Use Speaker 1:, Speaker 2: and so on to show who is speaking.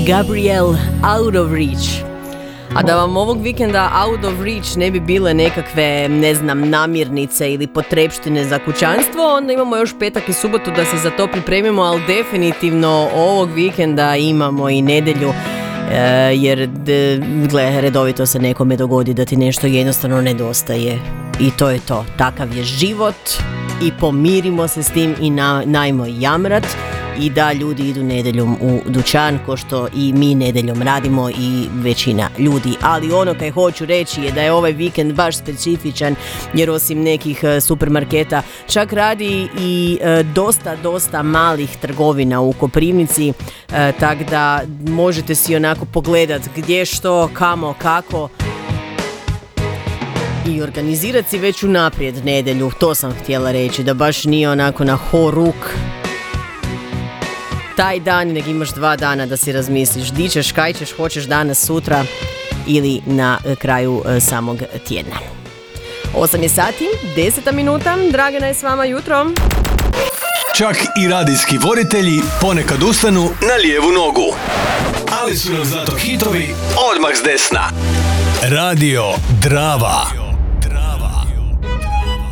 Speaker 1: Gabrielle, Out of Reach. A da vam ovog vikenda out of reach ne bi bile nekakve, ne znam, namirnice ili potrepštine za kućanstvo, onda imamo još petak i subotu da se za to pripremimo, ali definitivno ovog vikenda imamo i nedjelju, jer gle, redovito se nekome dogodi da ti nešto jednostavno nedostaje. I to je to, takav je život i pomirimo se s tim i najmo jamrat. I da ljudi idu nedjeljom u dućan, ko što i mi nedjeljom radimo i većina ljudi. Ali ono kaj hoću reći je da je ovaj vikend baš specifičan, jer osim nekih supermarketa čak radi i dosta malih trgovina u Koprivnici, tako da možete si onako pogledat gdje što, kamo, kako i organizirati si već unaprijed nedjelju. To sam htjela reći, da baš nije onako na horuk taj dan, nego imaš 2 dana da si razmisliš di ćeš, kaj ćeš, hoćeš danas, sutra ili na kraju samog tjedna. 8 je sati, 10 minuta, Dragana je s vama jutro.
Speaker 2: Čak i radijski voditelji ponekad ustanu na lijevu nogu. Ali su nam zato hitovi odmah s desna. Radio Drava.